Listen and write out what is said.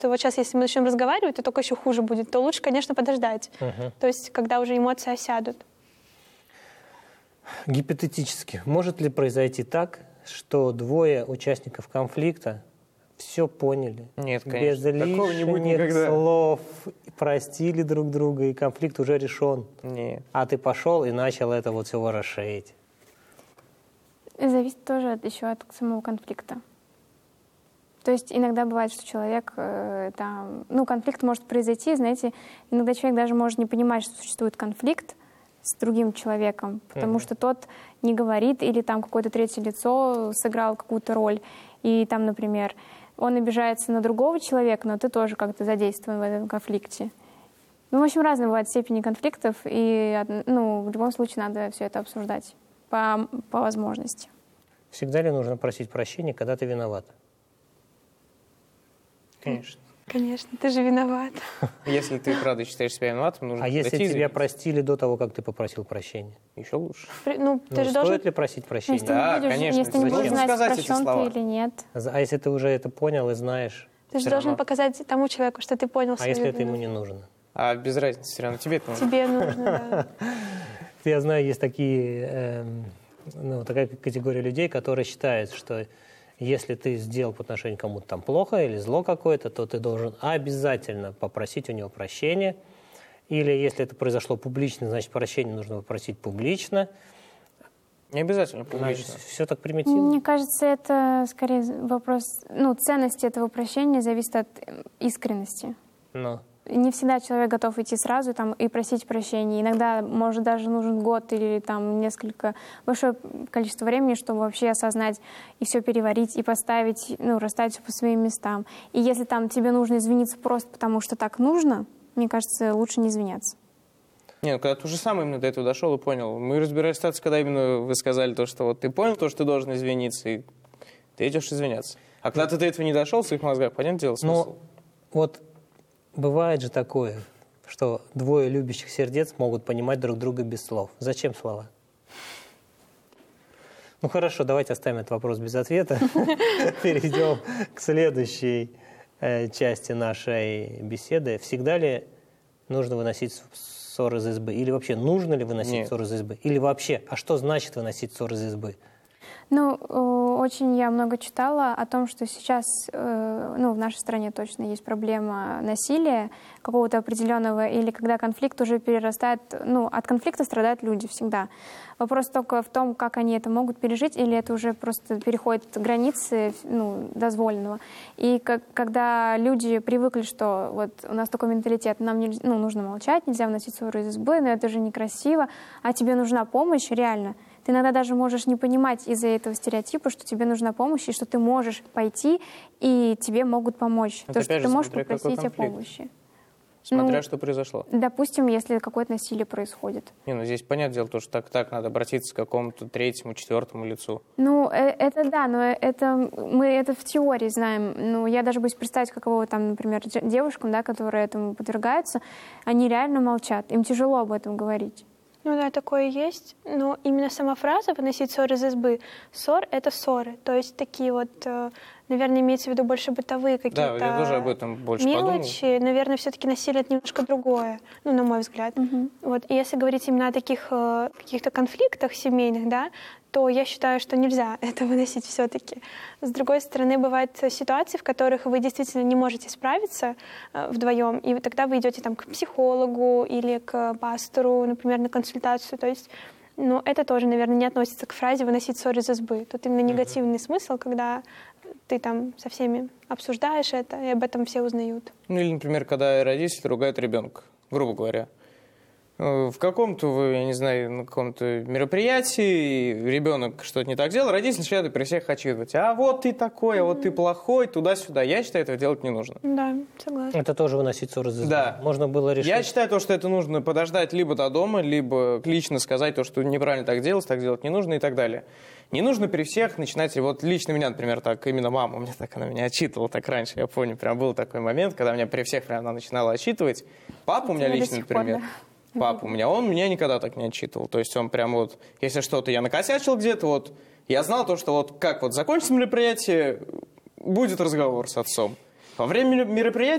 вот сейчас, если мы начнем разговаривать, то только еще хуже будет, то лучше, конечно, подождать. То есть, когда уже эмоции осядут. Гипотетически, может ли произойти так, что двое участников конфликта все поняли? Нет, конечно. Без лишних слов простили друг друга, и конфликт уже решен. Нет. А ты пошел и начал это вот все ворошить. Зависит тоже еще от самого конфликта. То есть иногда бывает, что человек, конфликт может произойти, знаете, иногда человек даже может не понимать, что существует конфликт с другим человеком, потому что тот не говорит, или там какое-то третье лицо сыграл какую-то роль, и там, например, он обижается на другого человека, но ты тоже как-то задействован в этом конфликте. Ну, в общем, разные бывают степени конфликтов, и в любом случае надо все это обсуждать по возможности. Всегда ли нужно просить прощения, когда ты виноват? Конечно. Конечно, ты же виноват. Если ты, правда, считаешь себя виноватым, нужно если тебя простили до того, как ты попросил прощения? Еще лучше. Ты же должен... Стоит ли просить прощения? Да, конечно. Если не будешь знать, прощен ты или нет. А если ты уже это понял и знаешь? Ты же должен показать тому человеку, что ты понял свою вину. А если это вину? ему не нужно? А без разницы, все равно тебе это нужно. Тебе нужно, да. Я знаю, есть такая категория людей, которые считают, что если ты сделал по отношению к кому-то там плохо или зло какое-то, то ты должен обязательно попросить у него прощения. Или если это произошло публично, значит, прощение нужно попросить публично. Не обязательно публично. Все так примитивно. Мне кажется, это скорее вопрос... ценности этого прощения зависит от искренности. Не всегда человек готов идти сразу и просить прощения. Иногда, может, даже нужен год или большое количество времени, чтобы вообще осознать и все переварить, и поставить, расставить все по своим местам. И если тебе нужно извиниться просто потому, что так нужно, мне кажется, лучше не извиняться. Нет, когда ты уже сам именно до этого дошел и понял. Мы разбирали ситуацию, когда именно вы сказали то, что вот ты понял то, что ты должен извиниться, и ты идешь извиняться. А когда ты до этого не дошел, в своих мозгах, понятное дело, смысл? Бывает же такое, что двое любящих сердец могут понимать друг друга без слов. Зачем слова? Хорошо, давайте оставим этот вопрос без ответа. Перейдем к следующей части нашей беседы. Всегда ли нужно выносить ссоры из избы? Или вообще нужно ли выносить ссоры из избы? Или вообще, а что значит выносить ссоры из избы? Очень я много читала о том, что сейчас, в нашей стране точно есть проблема насилия какого-то определенного, или когда конфликт уже перерастает, от конфликта страдают люди всегда. Вопрос только в том, как они это могут пережить, или это уже просто переходит границы, дозволенного. И когда люди привыкли, что вот у нас такой менталитет, нам нужно молчать, нельзя выносить ссоры из избы, но это же некрасиво, а тебе нужна помощь, реально. Ты иногда даже можешь не понимать из-за этого стереотипа, что тебе нужна помощь, и что ты можешь пойти, и тебе могут помочь. То, что ты можешь попросить о помощи. Смотря что произошло. Допустим, если какое-то насилие происходит. Здесь понятное дело, что так надо обратиться к какому-то третьему, четвертому лицу. Это да, но мы это в теории знаем. Я даже боюсь представить, каково например, девушкам, которые этому подвергаются, они реально молчат, им тяжело об этом говорить. Да, такое есть. Но именно сама фраза «выносить ссоры из избы». Ссор — это ссоры. То есть такие наверное, имеется в виду больше бытовые какие-то я тоже об этом больше мелочи. подумал. Наверное, все-таки насилие — это немножко другое, на мой взгляд. И если говорить именно о таких каких-то конфликтах семейных, то я считаю, что нельзя это выносить все-таки. С другой стороны, бывают ситуации, в которых вы действительно не можете справиться вдвоем, и тогда вы идете к психологу или к пастору, например, на консультацию. То есть, это тоже, наверное, не относится к фразе «выносить ссоры из избы». Тут именно негативный смысл, когда ты со всеми обсуждаешь это, и об этом все узнают. Или, например, когда родители ругают ребенка, грубо говоря. В каком-то, я не знаю, на каком-то мероприятии ребенок что-то не так делал, родители начинают при всех отчитывать. А вот ты такой, а вот ты плохой, туда-сюда. Я считаю, этого делать не нужно. Да, согласна. Это тоже выносить ссоры из избы. Да. Можно было решить. Я считаю, что это нужно подождать либо до дома, либо лично сказать то, что неправильно так делать не нужно и так далее. Не нужно при всех начинать, лично меня, например, так, именно мама, она меня отчитывала так раньше, я помню, прям был такой момент, когда меня при всех прям она начинала отчитывать. Папа у меня лично, например, папа у меня, он меня никогда так не отчитывал, то есть он прям если что-то я накосячил где-то, я знал то, что как закончится мероприятие, будет разговор с отцом. Во время мероприятия